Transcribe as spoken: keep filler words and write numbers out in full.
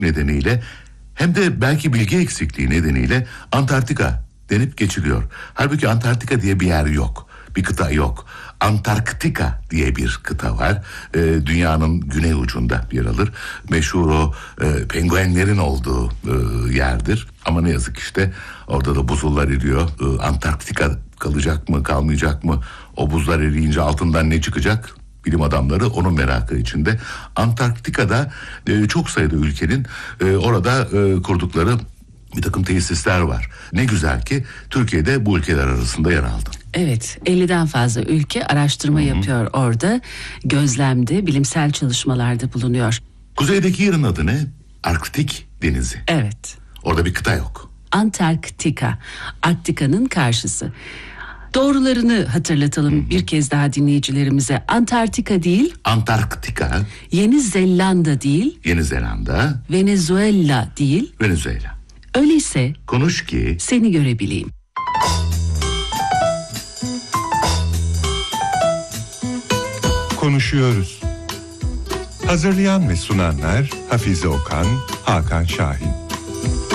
nedeniyle hem de belki bilgi eksikliği nedeniyle Antarktika denip geçiliyor. Halbuki Antarktika diye bir yer yok. Bir kıta yok. Antarktika diye bir kıta var. Ee, dünyanın güney ucunda yer alır. Meşhur o e, penguenlerin olduğu e, yerdir. Ama ne yazık işte orada da buzullar eriyor. Ee, Antarktika kalacak mı, kalmayacak mı? O buzlar eriyince altından ne çıkacak? Bilim adamları onun merakı içinde. Antarktika'da e, çok sayıda ülkenin e, orada e, kurdukları bir takım tesisler var. Ne güzel ki Türkiye'de bu ülkeler arasında yer aldı. Evet, elliden fazla ülke araştırma Hı-hı. yapıyor orada. Gözlemde, bilimsel çalışmalarda bulunuyor. Kuzeydeki yerin adı ne? Arktik Denizi. Evet. Orada bir kıta yok. Antarktika, Arktika'nın karşısı. Doğrularını hatırlatalım Hı-hı. bir kez daha dinleyicilerimize. Antarktika değil. Antarktika. Yeni Zelanda değil. Yeni Zelanda. Venezuela değil. Venezuela. Öyleyse. Konuş ki. Seni görebileyim. Konuşuyoruz. Hazırlayan ve sunanlar Hafize Okan, Hakan Şahin.